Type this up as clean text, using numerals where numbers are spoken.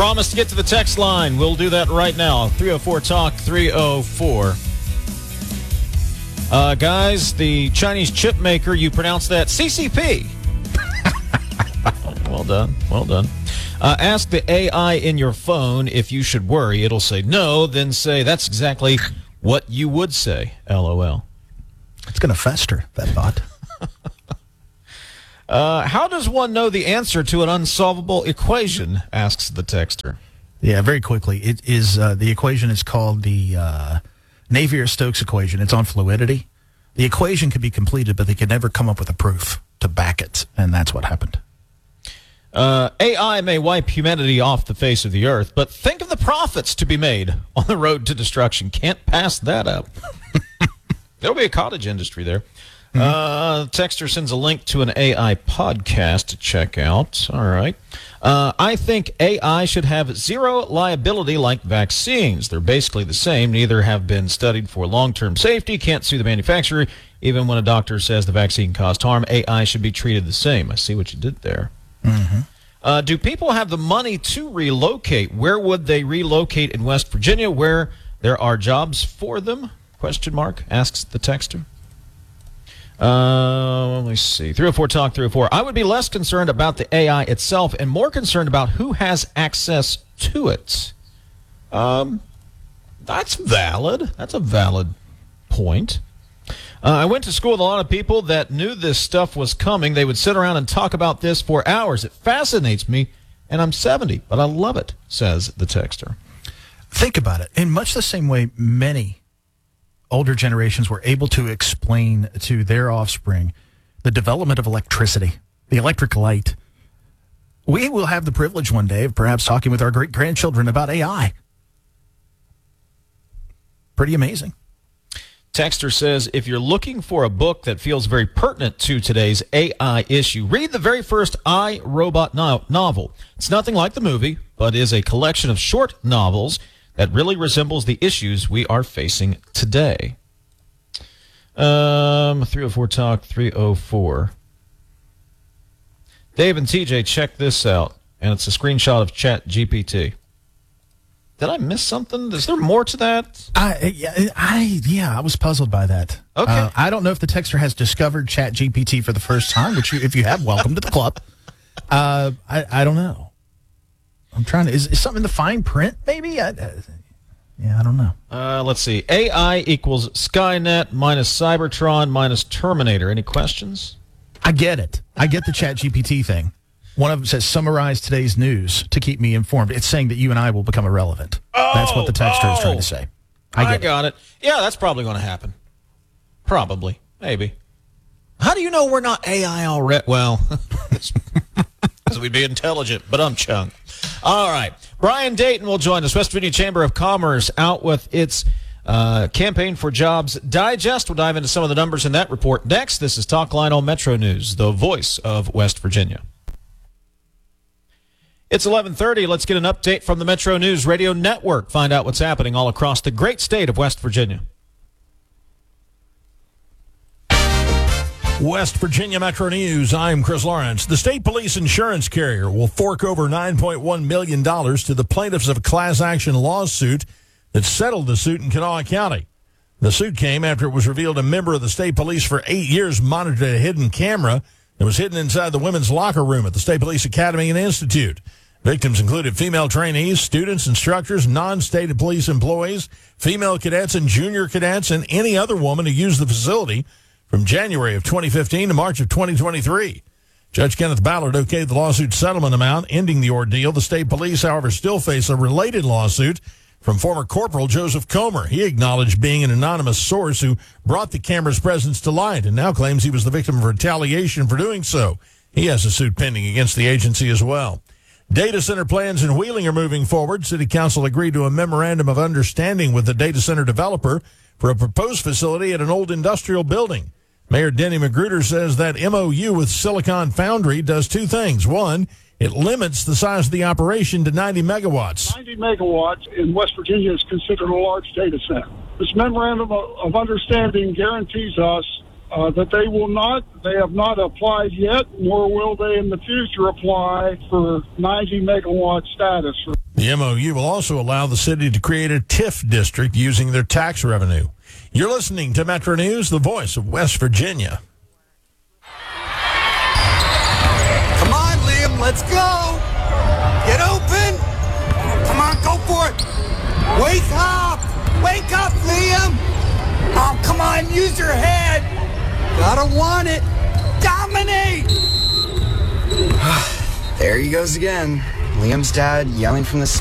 Promise to get to the text line. We'll do that right now. 304-TALK, 304. Guys, the Chinese chip maker, you pronounce that CCP. Well done. Well done. Ask the AI in your phone if you should worry. It'll say no, then say that's exactly what you would say. LOL. It's going to fester, that thought. How does one know the answer to an unsolvable equation? Asks the texter. Yeah, very quickly. It is the equation is called the Navier-Stokes equation. It's on fluidity. The equation could be completed, but they could never come up with a proof to back it, and that's what happened. AI may wipe humanity off the face of the earth, but think of the profits to be made on the road to destruction. Can't pass that up. There'll be a cottage industry there. Texter sends a link to an AI podcast to check out. All right. I think AI should have zero liability like vaccines. They're basically the same. Neither have been studied for long-term safety. Can't sue the manufacturer. Even when a doctor says the vaccine caused harm, AI should be treated the same. I see what you did there. Do people have the money to relocate? Where would they relocate in West Virginia where there are jobs for them? Question mark, asks the texter. Let me see. 304-TALK, 304. I would be less concerned about the AI itself and more concerned about who has access to it. That's valid. That's a valid point. I went to school with a lot of people that knew this stuff was coming. They would sit around and talk about this for hours. It fascinates me, and I'm 70, but I love it, says the texter. Think about it. In much the same way many older generations were able to explain to their offspring the development of electricity, the electric light, we will have the privilege one day of perhaps talking with our great-grandchildren about AI. Pretty amazing. Texter says, if you're looking for a book that feels very pertinent to today's AI issue, read the very first I, Robot novel. It's nothing like the movie, but is a collection of short novels that really resembles the issues we are facing today. 304-TALK, 304. Dave and TJ, check this out, and it's a screenshot of ChatGPT. Did I miss something? Is there more to that? I was puzzled by that. Okay. I don't know if the texter has discovered ChatGPT for the first time, which if you have, welcome to the club. I don't know. I'm trying to. Is something in the fine print? Maybe. I don't know. Let's see. AI equals Skynet minus Cybertron minus Terminator. Any questions? I get it. I get the ChatGPT thing. One of them says, summarize today's news to keep me informed. It's saying that you and I will become irrelevant. That's what the texter is trying to say. I got it. Yeah, that's probably going to happen. Probably. Maybe. How do you know we're not AI already? Well, because we'd be intelligent, but I'm chunk. All right. Brian Dayton will join us. West Virginia Chamber of Commerce out with its Campaign for Jobs Digest. We'll dive into some of the numbers in that report next. This is Talk Line on Metro News, the voice of West Virginia. It's 11:30. Let's get an update from the Metro News Radio Network. Find out what's happening all across the great state of West Virginia. West Virginia Metro News, I'm Chris Lawrence. The state police insurance carrier will fork over $9.1 million to the plaintiffs of a class action lawsuit that settled the suit in Kanawha County. The suit came after it was revealed a member of the state police for 8 years monitored a hidden camera that was hidden inside the women's locker room at the State Police Academy and Institute. Victims included female trainees, students, instructors, non-state police employees, female cadets and junior cadets, and any other woman who used the facility from January of 2015 to March of 2023. Judge Kenneth Ballard okayed the lawsuit settlement amount, ending the ordeal. The state police, however, still face a related lawsuit from former Corporal Joseph Comer. He acknowledged being an anonymous source who brought the camera's presence to light and now claims he was the victim of retaliation for doing so. He has a suit pending against the agency as well. Data center plans in Wheeling are moving forward. City Council agreed to a memorandum of understanding with the data center developer for a proposed facility at an old industrial building. Mayor Denny Magruder says that MOU with Silicon Foundry does two things. One, it limits the size of the operation to 90 megawatts. 90 megawatts in West Virginia is considered a large data center. This memorandum of understanding guarantees us that they have not applied yet, nor will they in the future apply for 90 megawatt status. The MOU will also allow the city to create a TIF district using their tax revenue. You're listening to Metro News, the voice of West Virginia. Come on, Liam, let's go. Get open. Come on, go for it. Wake up. Wake up, Liam. Oh, come on, use your head. Gotta want it. Dominate. There he goes again. Liam's dad yelling from the